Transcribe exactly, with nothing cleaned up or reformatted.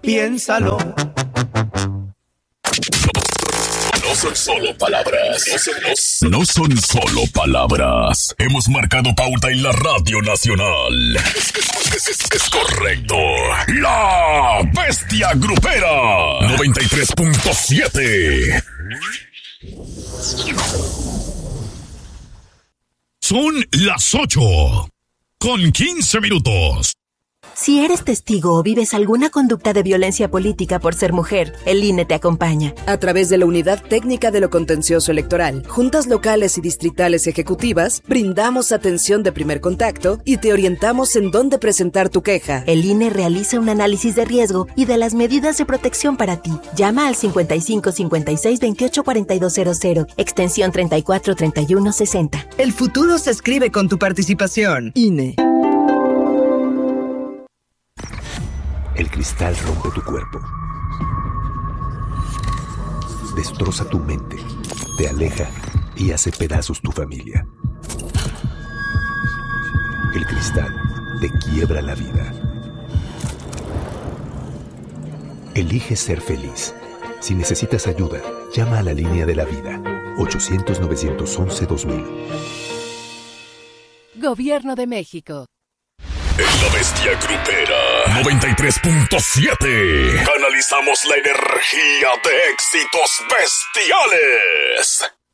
piénsalo. No son solo palabras. No son, no, no son solo palabras. Hemos marcado pauta en la Radio Nacional. Es, es, es, es correcto. La Bestia Grupera. noventa y tres punto siete. Son las ocho. Con quince minutos. Si eres testigo o vives alguna conducta de violencia política por ser mujer, el I N E te acompaña. A través de la Unidad Técnica de lo Contencioso Electoral, juntas locales y distritales ejecutivas, brindamos atención de primer contacto y te orientamos en dónde presentar tu queja. El I N E realiza un análisis de riesgo y de las medidas de protección para ti. Llama al cincuenta y cinco cincuenta y seis veintiocho cuarenta y dos cero cero, extensión treinta y cuatro treinta y uno sesenta. El futuro se escribe con tu participación. I N E. El cristal rompe tu cuerpo, destroza tu mente, te aleja y hace pedazos tu familia. El cristal te quiebra la vida. Elige ser feliz. Si necesitas ayuda, llama a la línea de la vida, ochocientos, novecientos once, dos mil. Gobierno de México. En la Bestia Grupera noventa y tres punto siete canalizamos la energía de éxitos bestiales.